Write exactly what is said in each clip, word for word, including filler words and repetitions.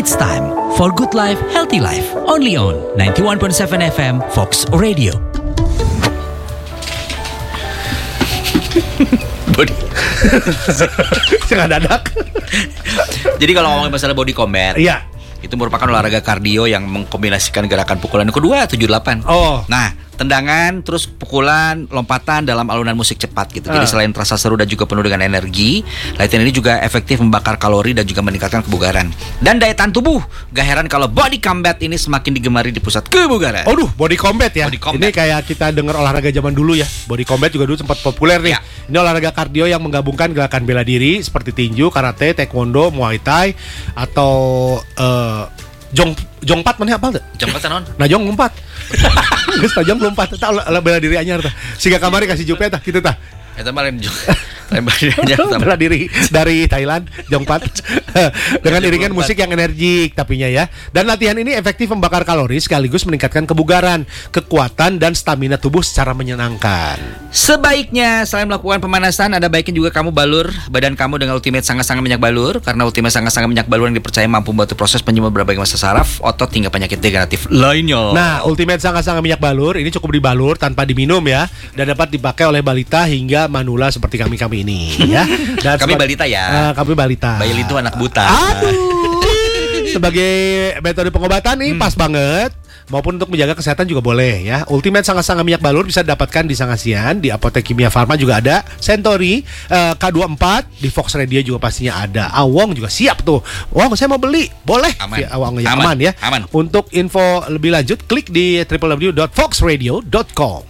It's time for Good Life, Healthy Life. Only on ninety-one point seven F M Fox Radio. Body. Jangan dadak. Jadi kalau ngomongin masalah body combat, iya, itu merupakan olahraga kardio yang mengkombinasikan gerakan pukulan kedua tujuh delapan. Oh. Nah, tendangan, terus pukulan, lompatan dalam alunan musik cepat gitu. Jadi Uh. selain terasa seru dan juga penuh dengan energi, latihan ini juga efektif membakar kalori dan juga meningkatkan kebugaran dan daya tahan tubuh. Gak heran kalau body combat ini semakin digemari di pusat kebugaran. Aduh, body combat ya. Body combat. Ini kayak kita dengar olahraga zaman dulu ya. Body combat juga dulu sempat populer nih. Ya. Ini olahraga kardio yang menggabungkan gerakan bela diri seperti tinju, karate, taekwondo, muay thai atau uh, jong jongpat mana apa tuh? Jongpat non? Nah jong lompat. Geus tajam lompat tah bela diri anyar tah. Siga kamari kasih jupe tah kitu tah. Eta mah lain jong. Lain Bela diri dari Thailand, jongpat. Dengan iringan musik yang energik tapinya ya. Dan latihan ini efektif membakar kalori sekaligus meningkatkan kebugaran, kekuatan dan stamina tubuh secara menyenangkan. Sebaiknya selain melakukan pemanasan, ada baiknya juga kamu balur badan kamu dengan Ultimate Sanga-Sanga Minyak Balur. Karena Ultimate Sanga-Sanga Minyak Balur yang dipercaya mampu membantu proses penyembuhan berbagai masalah saraf, otot hingga penyakit degeneratif lainnya. Nah, Ultimate Sanga-Sanga Minyak Balur ini cukup dibalur tanpa diminum ya, dan dapat dipakai oleh balita hingga manula seperti kami-kami ini ya. Dan Kami seba- balita ya. Uh, kami balita. Bayi itu anak buta. Aduh. Sebagai metode pengobatan nih Hmm. pas banget. Maupun untuk menjaga kesehatan juga boleh ya. Ultimate Sanga-Sanga Minyak Balur bisa didapatkan di Sangasian, di Apotek Kimia Farma juga ada, Century, uh, K dua puluh empat, di Fox Radio juga pastinya ada. Awong juga siap tuh. Wong, saya mau beli. Boleh. Aman. Ya, Awong yang Aman. aman ya. Aman. Untuk info lebih lanjut klik di w w w dot fox radio dot com.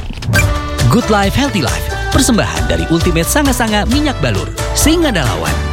Good Life, Healthy Life. Persembahan dari Ultimate Sanga-Sanga Minyak Balur. Sing ada lawan.